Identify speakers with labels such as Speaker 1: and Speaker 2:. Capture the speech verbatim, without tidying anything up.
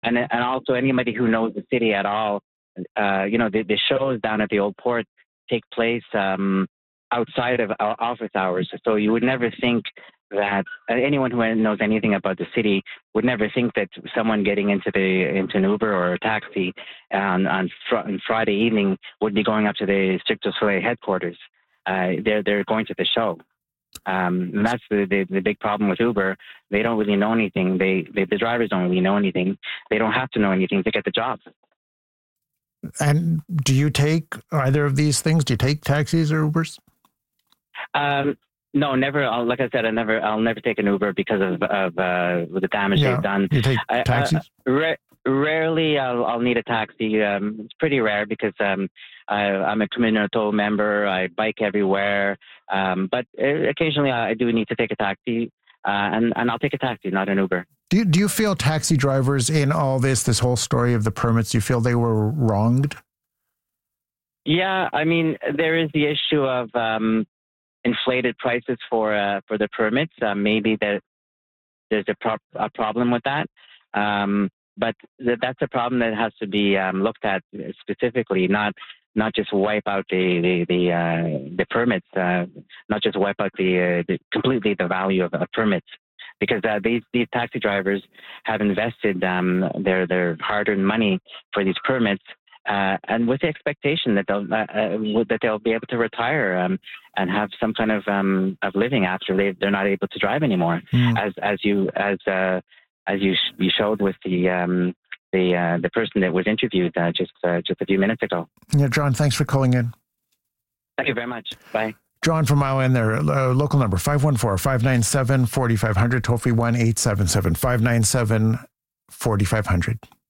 Speaker 1: and and also anybody who knows the city at all, uh, you know, the, the shows down at the Old Port take place um, outside of our office hours. So you would never think that uh, anyone who knows anything about the city would never think that someone getting into the into an Uber or a taxi on on, fr- on Friday evening would be going up to the Cirque du Soleil headquarters. Uh, they're they're going to the show. Um, and that's the, the the big problem with Uber. They don't really know anything. They, they the drivers don't really know anything. They don't have to know anything to get the job.
Speaker 2: And do you take either of these things? Do you take taxis or Ubers?
Speaker 1: Um, no, never. I'll, like I said, I never. I'll never take an Uber because of of uh, the damage
Speaker 2: yeah.
Speaker 1: they've done.
Speaker 2: You take
Speaker 1: I,
Speaker 2: taxis?
Speaker 1: Uh, ra- rarely, I'll, I'll need a taxi. Um, it's pretty rare because um, I, I'm a Communautaire member. I bike everywhere, um, but occasionally I do need to take a taxi, uh, and and I'll take a taxi, not an Uber.
Speaker 2: Do you, do you feel taxi drivers in all this, this whole story of the permits, do you feel they were wronged?
Speaker 1: Yeah, I mean, there is the issue of um, inflated prices for uh, for the permits. Uh, maybe that there's a, pro- a problem with that, um, but th- that's a problem that has to be um, looked at specifically, not not just wipe out the the the, uh, the permits, uh, not just wipe out the, uh, the completely the value of, of permits. Because uh, these these taxi drivers have invested um, their their hard-earned money for these permits, uh, and with the expectation that they'll uh, uh, that they'll be able to retire um, and have some kind of um, of living after they they're not able to drive anymore. Mm. As as you as uh, as you sh- you showed with the um, the uh, the person that was interviewed uh, just uh, just a few minutes ago.
Speaker 2: Yeah, John, thanks for calling in.
Speaker 1: Thank you very much. Bye.
Speaker 2: John from Mile End there, uh, local number five one four, five nine seven, four five zero zero, toll free one eight seven seven, five nine seven, four five zero zero.